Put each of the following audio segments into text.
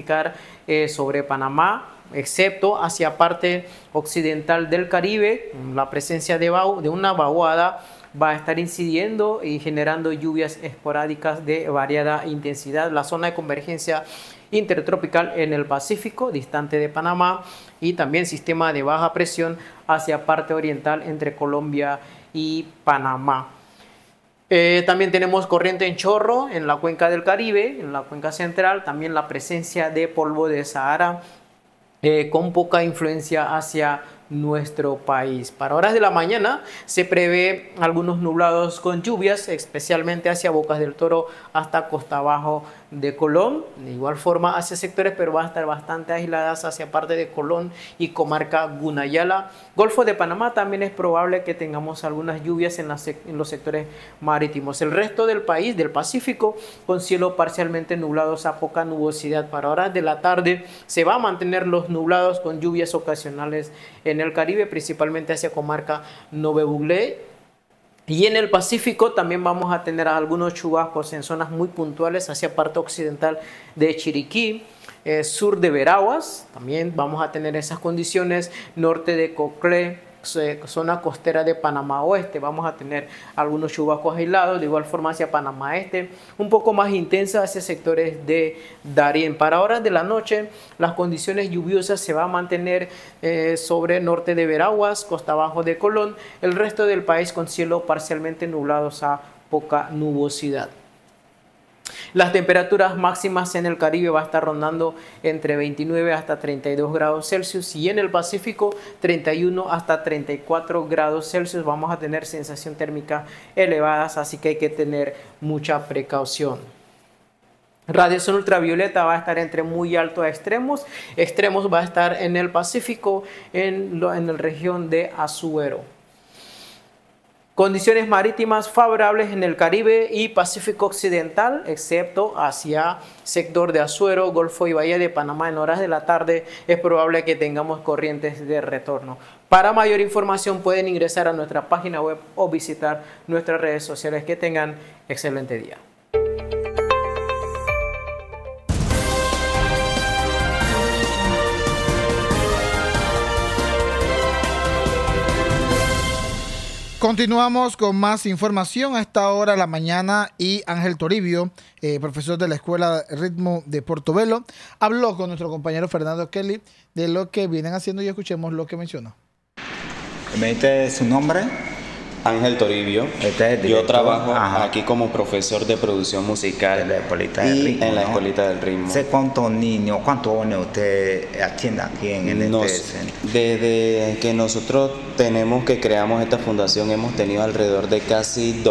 pronosticar sobre Panamá, excepto hacia parte occidental del Caribe. La presencia de una vaguada va a estar incidiendo y generando lluvias esporádicas de variada intensidad. La zona de convergencia intertropical en el Pacífico, distante de Panamá, y también sistema de baja presión hacia parte oriental entre Colombia y Panamá. También tenemos corriente en chorro en la cuenca del Caribe, en la cuenca central, también la presencia de polvo de Sahara con poca influencia hacia nuestro país. Para horas de la mañana se prevé algunos nublados con lluvias, especialmente hacia Bocas del Toro hasta costa abajo de Colón. De igual forma hacia sectores, pero va a estar bastante aisladas hacia parte de Colón y comarca Gunayala. Golfo de Panamá también es probable que tengamos algunas lluvias en los sectores marítimos. El resto del país, del Pacífico, con cielo parcialmente nublados a poca nubosidad. Para horas de la tarde se va a mantener los nublados con lluvias ocasionales en el Caribe, principalmente hacia comarca Nove Buglé. Y en el Pacífico también vamos a tener algunos chubascos en zonas muy puntuales hacia parte occidental de Chiriquí, sur de Veraguas. También vamos a tener esas condiciones, norte de Coclé, zona costera de Panamá Oeste. Vamos a tener algunos chubascos aislados, de igual forma hacia Panamá Este, un poco más intensa hacia sectores de Darién. Para horas de la noche, las condiciones lluviosas se van a mantener sobre norte de Veraguas, costa abajo de Colón, el resto del país con cielo parcialmente nublados a poca nubosidad. Las temperaturas máximas en el Caribe va a estar rondando entre 29 hasta 32 grados Celsius y en el Pacífico 31 hasta 34 grados Celsius. Vamos a tener sensación térmica elevadas, así que hay que tener mucha precaución. Radiación ultravioleta va a estar entre muy alto a extremos. Extremos va a estar en el Pacífico, en la región de Azuero. Condiciones marítimas favorables en el Caribe y Pacífico Occidental, excepto hacia sector de Azuero, Golfo y Bahía de Panamá. En horas de la tarde es probable que tengamos corrientes de retorno. Para mayor información pueden ingresar a nuestra página web o visitar nuestras redes sociales. Que tengan excelente día. Continuamos con más información a esta hora de la mañana y Ángel Toribio, profesor de la Escuela Ritmo de Portobelo, habló con nuestro compañero Fernando Kelly de lo que vienen haciendo y escuchemos lo que mencionó. ¿Me dice su nombre? Ángel Toribio. Yo trabajo aquí como profesor de producción musical en la Escuelita y del Ritmo, en la ¿no? Escuelita del Ritmo. ¿Cuántos niños, cuántos jóvenes usted atiende aquí en este centro? Desde que nosotros que creamos esta fundación, hemos tenido alrededor de casi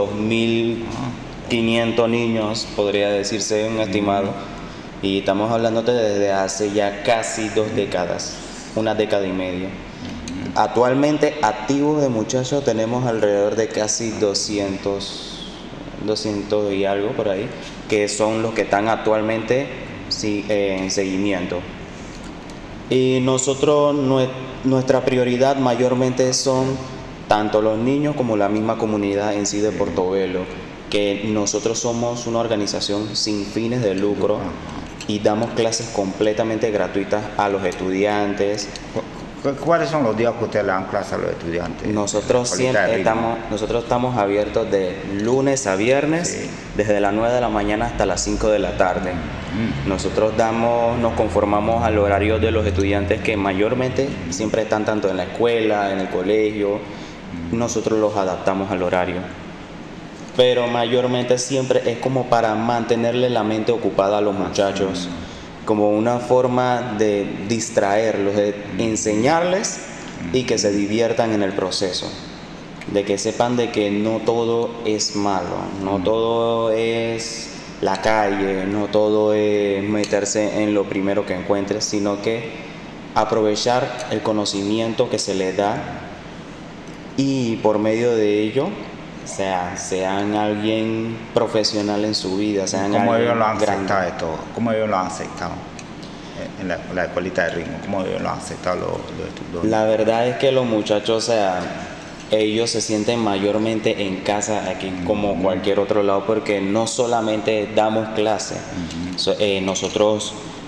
2.500 niños, podría decirse un estimado, y estamos hablando desde hace ya casi 2 décadas, una década y media. Actualmente activos de muchachos tenemos alrededor de casi 200 y algo por ahí, que son los que están actualmente en seguimiento. Y nosotros, nuestra prioridad mayormente son tanto los niños como la misma comunidad en sí de Portobelo, que nosotros somos una organización sin fines de lucro y damos clases completamente gratuitas a los estudiantes. ¿Cuáles son los días que usted le dan clase a los estudiantes? Nosotros estamos abiertos de lunes a viernes, desde las 9 de la mañana hasta las 5 de la tarde. Nosotros nos conformamos al horario de los estudiantes que mayormente siempre están tanto en la escuela, en el colegio. Nosotros los adaptamos al horario. Pero mayormente siempre es como para mantenerle la mente ocupada a los muchachos, como una forma de distraerlos, de enseñarles y que se diviertan en el proceso, de que sepan de que no todo es malo, no todo es la calle, no todo es meterse en lo primero que encuentres, sino que aprovechar el conocimiento que se les da y por medio de ello sean alguien profesional en su vida, sean ¿Cómo alguien ellos lo han grande. aceptado esto? ¿Cómo ellos lo han aceptado en la Escuelita de Ritmo? ¿Cómo ellos lo han aceptado los estudiantes? La verdad es que los muchachos, ellos se sienten mayormente en casa aquí como cualquier otro lado, porque no solamente damos clase, nosotros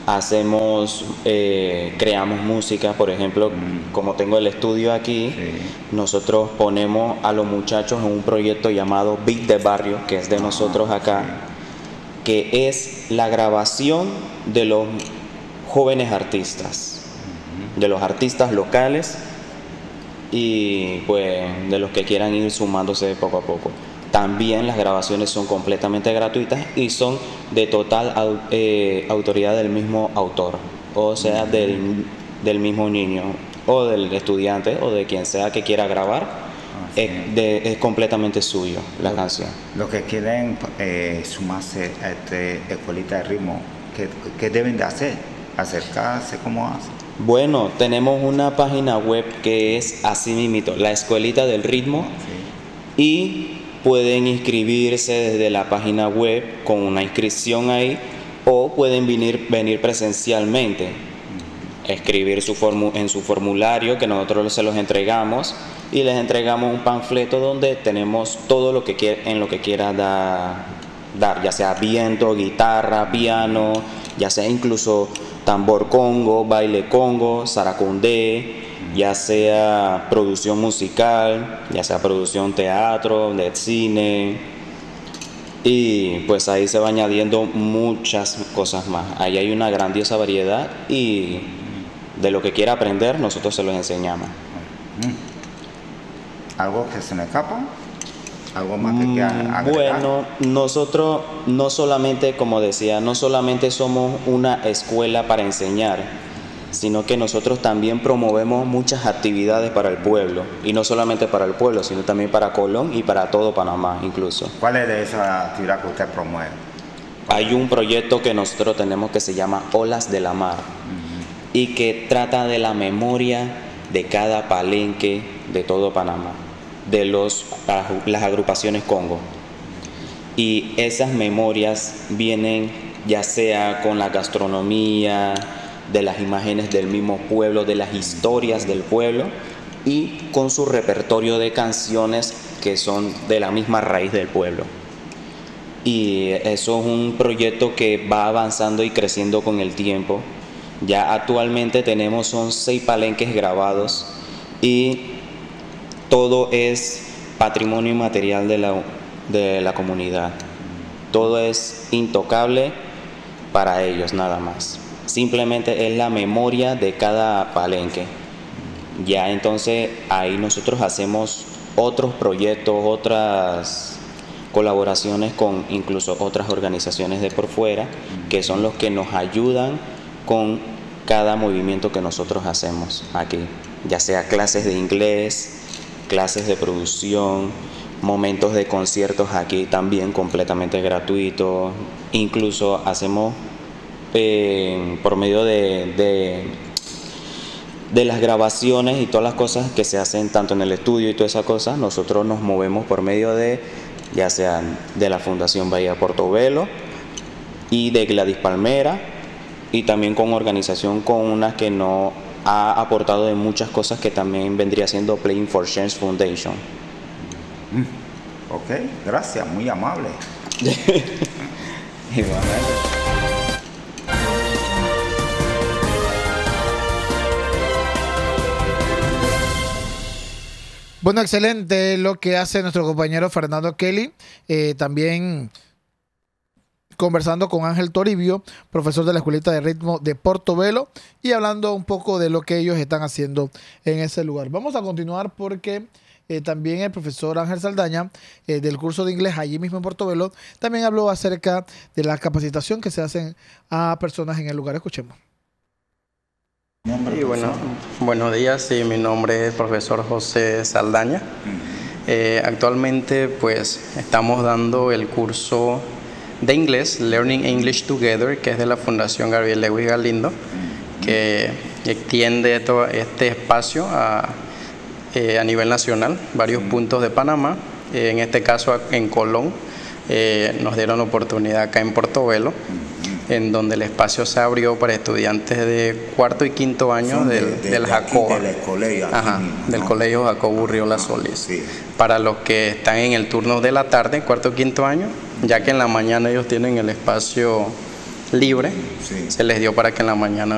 hacemos, creamos música, por ejemplo, como tengo el estudio aquí, nosotros ponemos a los muchachos en un proyecto llamado Beat de Barrio, que es de nosotros acá, que es la grabación de los jóvenes artistas, de los artistas locales y pues de los que quieran ir sumándose poco a poco. También las grabaciones son completamente gratuitas y son de total autoridad del mismo autor, o sea, del mismo niño o del estudiante o de quien sea que quiera grabar. Es completamente suyo la canción. Los que quieren sumarse a esta escuelita de ritmo, ¿qué deben de hacer? ¿Acercarse? ¿Cómo hacen? Bueno, tenemos una página web que es así mismito, la Escuelita del Ritmo, y pueden inscribirse desde la página web con una inscripción ahí, o pueden venir presencialmente, escribir en su formulario que nosotros se los entregamos, y les entregamos un panfleto donde tenemos todo lo que quiera dar, ya sea viento, guitarra, piano, ya sea incluso tambor congo, baile congo, saracundé, ya sea producción musical, ya sea producción teatro, de cine, y pues ahí se va añadiendo muchas cosas más. Ahí hay una grandiosa variedad y de lo que quiera aprender nosotros se los enseñamos. ¿Algo que se me escapa? ¿Algo más que quieran agregar? Bueno, nosotros no solamente, como decía, no solamente somos una escuela para enseñar, sino que nosotros también promovemos muchas actividades para el pueblo, y no solamente para el pueblo, sino también para Colón y para todo Panamá incluso. ¿Cuál es de esa actividad que usted promueve? Hay un proyecto que nosotros tenemos que se llama Olas de la Mar, y que trata de la memoria de cada palenque de todo Panamá, de las agrupaciones Congo. Y esas memorias vienen ya sea con la gastronomía, de las imágenes del mismo pueblo, de las historias del pueblo, y con su repertorio de canciones que son de la misma raíz del pueblo. Y eso es un proyecto que va avanzando y creciendo con el tiempo. Ya actualmente son 6 palenques grabados, y todo es patrimonio inmaterial de la comunidad. Todo es intocable para ellos nada más. Simplemente es la memoria de cada palenque. Ya entonces ahí nosotros hacemos otros proyectos, otras colaboraciones con incluso otras organizaciones de por fuera, que son los que nos ayudan con cada movimiento que nosotros hacemos aquí, ya sea clases de inglés, clases de producción, momentos de conciertos aquí también completamente gratuitos. Incluso hacemos por medio de las grabaciones y todas las cosas que se hacen tanto en el estudio y todas esas cosas, nosotros nos movemos por medio de, ya sea de la Fundación Bahía Portobelo y de Gladys Palmera, y también con organización con una que nos ha aportado de muchas cosas, que también vendría siendo Playing for Change Foundation. Ok, gracias, muy amable. Igualmente. Bueno, excelente lo que hace nuestro compañero Fernando Kelly, también conversando con Ángel Toribio, profesor de la Escuelita de Ritmo de Portobelo, y hablando un poco de lo que ellos están haciendo en ese lugar. Vamos a continuar porque también el profesor Ángel Saldaña, del curso de inglés allí mismo en Portobelo, también habló acerca de la capacitación que se hacen a personas en el lugar. Escuchemos. Y bueno, buenos días, sí, mi nombre es profesor José Saldaña. Actualmente pues estamos dando el curso de inglés, Learning English Together, que es de la Fundación Gabriel Lewis Galindo, que extiende todo este espacio a nivel nacional, varios puntos de Panamá. En este caso en Colón, nos dieron la oportunidad acá en Portobelo, en donde el espacio se abrió para estudiantes de cuarto y quinto año del Jacoba, del Colegio Jacobo Urriola Solís. Sí. Para los que están en el turno de la tarde, cuarto y quinto año, ya que en la mañana ellos tienen el espacio libre, Sí. se les dio para que en la mañana